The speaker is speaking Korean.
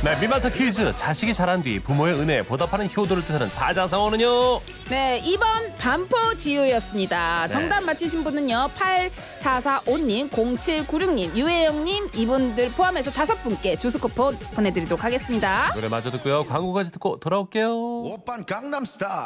네, 미마사 퀴즈. 자식이 자란 뒤 부모의 은혜에 보답하는 효도를 뜻하는 사자성어는요? 네, 2번 반포지효였습니다. 네. 정답 맞히신 분은요 8445님, 0796님, 유혜영님 이분들 포함해서 5분께 주스 쿠폰 보내드리도록 하겠습니다. 노래 마저 듣고요. 광고까지 듣고 돌아올게요. 오빤 강남스타일